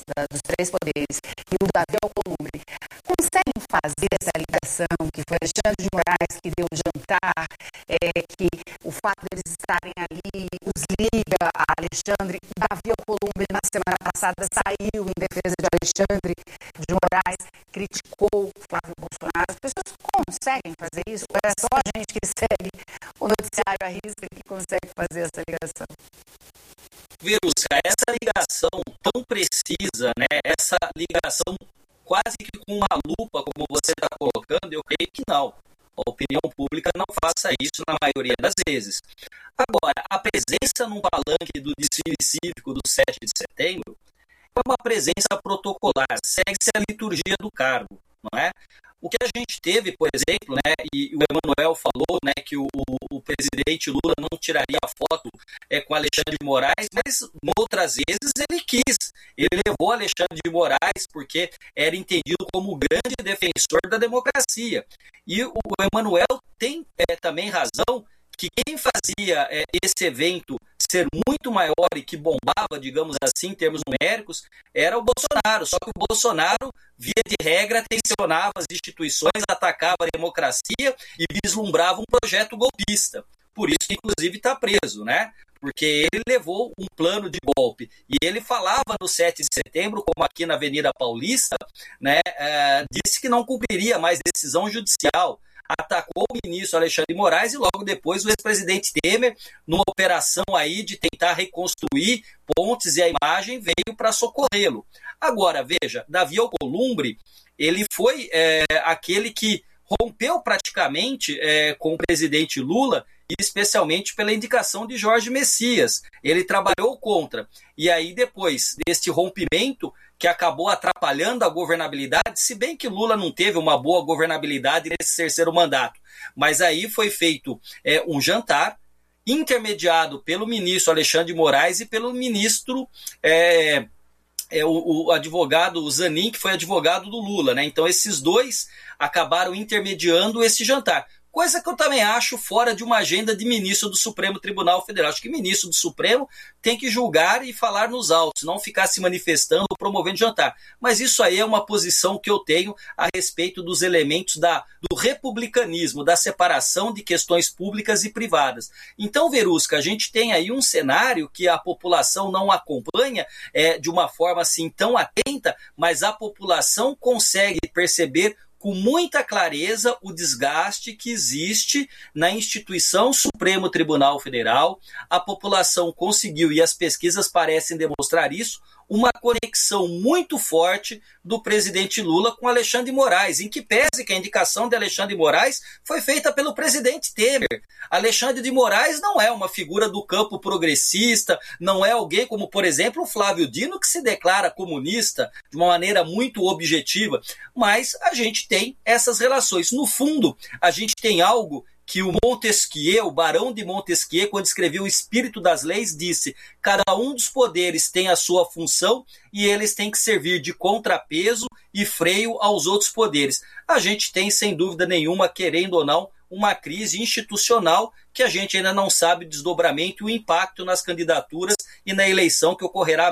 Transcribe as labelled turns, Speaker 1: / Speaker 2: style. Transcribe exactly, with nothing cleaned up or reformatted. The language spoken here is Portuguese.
Speaker 1: da, dos três poderes e o Davi Alcolumbre, conseguem fazer essa ligação que foi Alexandre de Moraes que deu o jantar, é, que o fato deles estarem ali os liga a Alexandre? Davi Alcolumbre, na semana passada, saiu em defesa de Alexandre de Moraes, criticou Flávio Bolsonaro. As pessoas conseguem fazer isso? Ou é só a gente que segue o noticiário à risca que consegue fazer essa ligação?
Speaker 2: Verusca, essa ligação tão precisa, né? Essa ligação quase que com uma lupa, como você está colocando, eu creio que não. A opinião pública não faça isso na maioria das vezes. Agora, a presença num palanque do desfile cívico do sete de setembro é uma presença protocolar, segue-se a liturgia do cargo, não é? O que a gente teve, por exemplo, né, e o Emanuel falou, né, que o, o, o presidente Lula não tiraria foto é, com Alexandre de Moraes, mas outras vezes ele quis. Ele levou Alexandre de Moraes porque era entendido como o grande defensor da democracia. E o Emanuel tem é, também razão que quem fazia é, esse evento ser muito maior e que bombava, digamos assim, em termos numéricos, era o Bolsonaro. Só que o Bolsonaro, via de regra, tensionava as instituições, atacava a democracia e vislumbrava um projeto golpista. Por isso que, inclusive, está preso, né? Porque ele levou um plano de golpe. E ele falava no sete de setembro, como aqui na Avenida Paulista, né, é, disse que não cumpriria mais decisão judicial. Atacou o ministro Alexandre de Moraes e logo depois o ex-presidente Temer, numa operação aí de tentar reconstruir pontes e a imagem, veio para socorrê-lo. Agora, veja, Davi Alcolumbre, ele foi é, aquele que rompeu praticamente é, com o presidente Lula, e especialmente pela indicação de Jorge Messias. Ele trabalhou contra. E aí, depois deste rompimento, que acabou atrapalhando a governabilidade, se bem que Lula não teve uma boa governabilidade nesse terceiro mandato. Mas aí foi feito é, um jantar, intermediado pelo ministro Alexandre de Moraes e pelo ministro... É, É, o, o advogado, o Zanin, que foi advogado do Lula, né? Então esses dois acabaram intermediando esse jantar. Coisa que eu também acho fora de uma agenda de ministro do Supremo Tribunal Federal. Acho que ministro do Supremo tem que julgar e falar nos autos, não ficar se manifestando ou promovendo jantar. Mas isso aí é uma posição que eu tenho a respeito dos elementos da, do republicanismo, da separação de questões públicas e privadas. Então, Verusca, a gente tem aí um cenário que a população não acompanha é, de uma forma assim tão atenta, mas a população consegue perceber com muita clareza o desgaste que existe na instituição Supremo Tribunal Federal. A população conseguiu, e as pesquisas parecem demonstrar isso, uma conexão muito forte do presidente Lula com Alexandre de Moraes, em que pese que a indicação de Alexandre de Moraes foi feita pelo presidente Temer. Alexandre de Moraes não é uma figura do campo progressista, não é alguém como, por exemplo, o Flávio Dino, que se declara comunista de uma maneira muito objetiva, mas a gente tem essas relações. No fundo, a gente tem algo que o Montesquieu, o Barão de Montesquieu, quando escreveu O Espírito das Leis, disse: cada um dos poderes tem a sua função e eles têm que servir de contrapeso e freio aos outros poderes. A gente tem, sem dúvida nenhuma, querendo ou não, uma crise institucional que a gente ainda não sabe o desdobramento e o impacto nas candidaturas e na eleição que ocorrerá